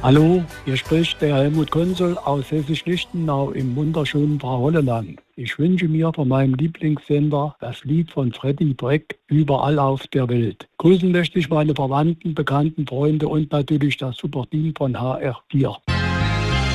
Hallo, hier spricht der Helmut Konsul aus Hessisch-Lichtenau im wunderschönen Frau-Holle-Land. Ich wünsche mir von meinem Lieblingssender das Lied von Freddie Breck überall auf der Welt. Grüßen möchte ich meine Verwandten, Bekannten, Freunde und natürlich das Super Team von HR4.